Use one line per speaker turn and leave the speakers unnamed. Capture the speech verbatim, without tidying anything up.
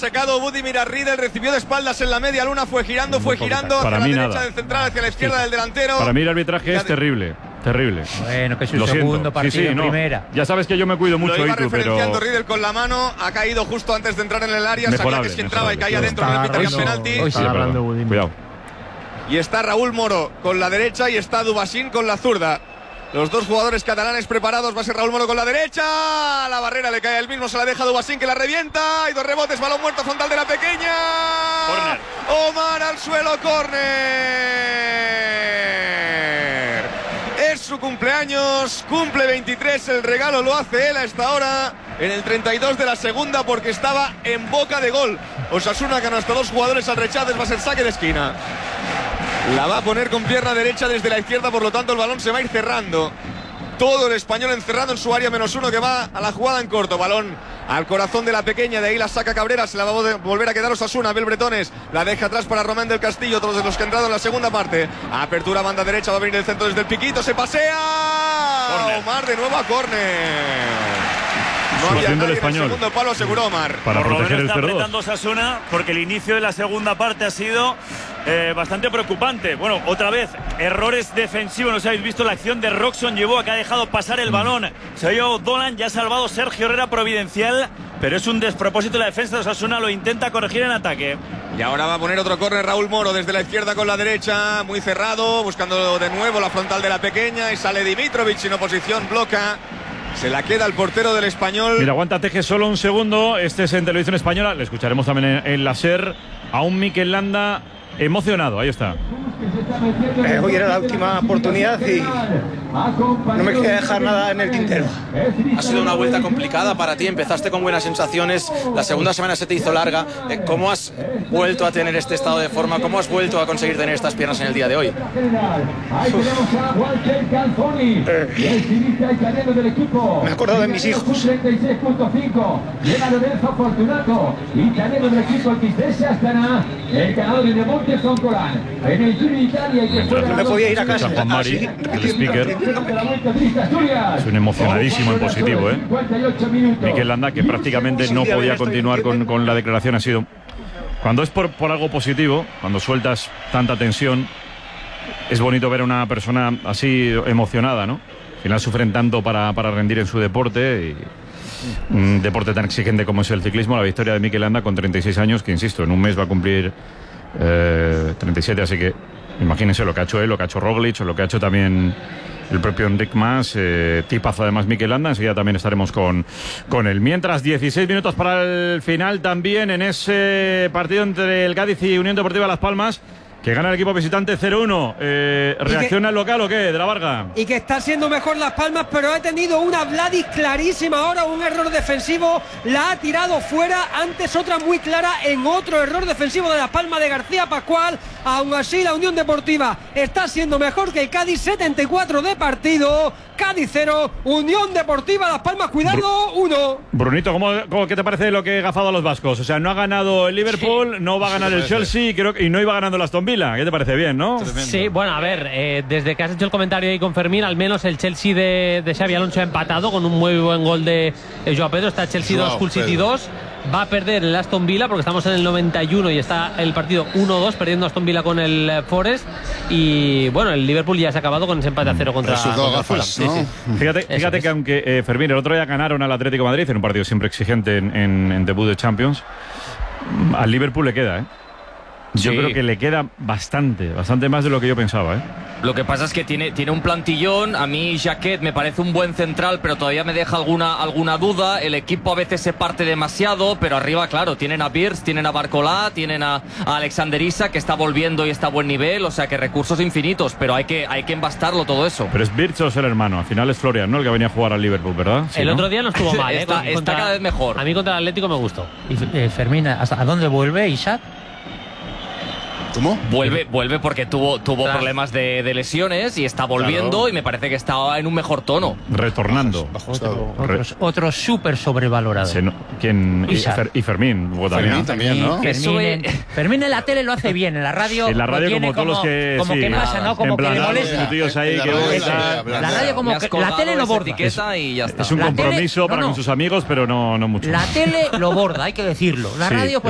sacado Budimir Riedel, recibió de espaldas en la media luna, fue girando, fue girando hacia
Para
la
mí
derecha
nada.
del central, hacia la izquierda
Sí.
del delantero.
Para mí el arbitraje es terrible, terrible.
Bueno, que es su
Lo
segundo
siento.
partido
Sí, sí,
en
no.
primera.
Ya sabes que yo me cuido mucho,
Lo iba
Itu,
referenciando
pero
Riedel con la mano, ha caído justo antes de entrar en el área, sabía
Mejorable,
que si entraba y
mejorable.
caía dentro, no le pitarían penalti.
Hoy sí, perdón. Cuidado.
Y está Raúl Moro con la derecha y está Dubasín con la zurda. Los dos jugadores catalanes preparados. Va a ser Raúl Moro con la derecha. La barrera le cae el mismo, se la deja Dubasín, que la revienta. Hay dos rebotes, balón muerto frontal de la pequeña.
Corner.
Omar al suelo, córner. Es su cumpleaños, cumple veintitrés, el regalo lo hace él a esta hora. En el treinta y dos de la segunda, porque estaba en boca de gol. Osasuna ganó hasta dos jugadores al rechazo, va a ser saque de esquina. La va a poner con pierna derecha desde la izquierda, por lo tanto el balón se va a ir cerrando. Todo el Español encerrado en su área, menos uno que va a la jugada en corto. Balón al corazón de la pequeña, de ahí la saca Cabrera, se la va a volver a quedar Osasuna. Abel Bretones la deja atrás para Román del Castillo, otros de los que han entrado en la segunda parte. Apertura banda derecha, va a venir el centro desde el piquito, se pasea.
Corner.
Omar de nuevo a córner. No había
Situación del
nadie en el
Español.
segundo palo, aseguró Omar.
Para
Por lo
proteger el
menos está
cero dos.
apretando Osasuna, porque el inicio de la segunda parte ha sido eh, bastante preocupante. Bueno, otra vez, errores defensivos. No sé si habéis visto la acción de Roxon Yeboah, que ha dejado pasar el balón. Se ha ido Dolan, ya ha salvado Sergio Herrera providencial, pero es un despropósito la defensa de Osasuna, lo intenta corregir en ataque.
Y ahora va a poner otro córner Raúl Moro desde la izquierda con la derecha, muy cerrado, buscando de nuevo la frontal de la pequeña, y sale Dimitrovic sin oposición, bloca. Se la queda el portero del Español.
Mira, aguanta Teje solo un segundo. Este es en Televisión Española. Le escucharemos también en, en la SER a un Mikel Landa emocionado. Ahí está.
Eh, hoy era la última oportunidad y no me quería dejar nada en el tintero.
Ha sido una vuelta complicada para ti, empezaste con buenas sensaciones, la segunda semana se te hizo larga. ¿Cómo has vuelto a tener este estado de forma? ¿Cómo has vuelto a conseguir tener estas piernas en el día de hoy?
Me he acordado de mis hijos. No me podía ir a casa.
Juan Mari, el speaker. Es un emocionadísimo en positivo, ¿eh? Mikel Landa, que prácticamente no podía continuar con, con la declaración. Ha sido... Cuando es por, por algo positivo, cuando sueltas tanta tensión, es bonito ver a una persona así emocionada, ¿no? Al final sufren tanto para, para rendir en su deporte, y un deporte tan exigente como es el ciclismo. La victoria de Mikel Landa con treinta y seis años, que insisto, en un mes va a cumplir eh, treinta y siete, así que imagínense lo que ha hecho él, lo que ha hecho Roglic, o lo que ha hecho también el propio Enric Mas, eh, tipazo además Mikel Landa. Enseguida también estaremos con, con él. Mientras, dieciséis minutos para el final también en ese partido entre el Cádiz y Unión Deportiva Las Palmas, que gana el equipo visitante cero uno. Eh, ¿Reacciona el local o qué, de la Varga?
Y que está siendo mejor Las Palmas, pero ha tenido una Vladis clarísima ahora, un error defensivo, la ha tirado fuera, antes otra muy clara en otro error defensivo de Las Palmas de García Pascual. Aún así la Unión Deportiva está siendo mejor que el Cádiz, setenta y cuatro de partido, Cádiz cero, Unión Deportiva Las Palmas, cuidado, uno.
Brunito, ¿cómo, cómo, ¿qué te parece lo que ha gafado a los vascos? O sea, no ha ganado el Liverpool, sí, no va a ganar el Chelsea, creo, y no iba ganando el Aston Villa. ¿Qué te parece? Bien, ¿no?
Tremendo. Sí, bueno, a ver, eh, desde que has hecho el comentario ahí con Fermín, al menos el Chelsea de, de Xabi Alonso ha empatado con un muy buen gol de eh, Joao Pedro. Está Chelsea dos, Hull City dos. Va a perder el Aston Villa porque estamos en el noventa y uno y está el partido uno dos, perdiendo Aston Villa con el eh, Forest. Y bueno, el Liverpool ya se ha acabado con ese empate a cero contra, contra Fulham. Sí, sí.
Fíjate, fíjate que aunque eh, Fermín, el otro día ganaron al Atlético de Madrid en un partido siempre exigente en, en, en debut de Champions, al Liverpool le queda, ¿eh? Yo sí. creo que le queda bastante, bastante más de lo que yo pensaba, ¿eh?
Lo que pasa es que tiene, tiene un plantillón. A mí Jacquet me parece un buen central, pero todavía me deja alguna, alguna duda. El equipo a veces se parte demasiado, pero arriba, claro, tienen a Birz, tienen a Barcolá, tienen a, a Alexander Isak, que está volviendo y está a buen nivel. O sea que recursos infinitos, pero hay que, hay que embastarlo todo eso.
Pero es Birz o es el hermano. Al final es Florian, ¿no? El que venía a jugar al Liverpool, ¿verdad?
Sí, el
¿no?
otro día no estuvo mal, ¿eh?
está,
Con,
está
contra,
cada vez mejor.
A mí contra el Atlético me gustó.
Y eh, Fermín, ¿a dónde vuelve Isak?
¿Cómo?
Vuelve, vuelve porque tuvo, tuvo claro. problemas de, de lesiones y está volviendo, claro. y me parece que está en un mejor tono.
Retornando.
Bajo, bajo otro, otro, otro súper sobrevalorado.
Se no, ¿quién? Y, Fer, y Fermín.
Fermín también, ¿no?
Fermín, en, Fermín en la tele lo hace bien, en la radio.
En la radio
tiene
como todos los que.
Como
sí,
que pasa, ¿no? Como que le molesta.
Ahí,
la,
que
radio, está, la radio como que. La tele lo borda.
Es, y ya está.
Es un
la
compromiso
tele,
para
no, no.
con sus amigos, pero no, no mucho.
La tele lo borda, hay que decirlo. La
sí,
radio.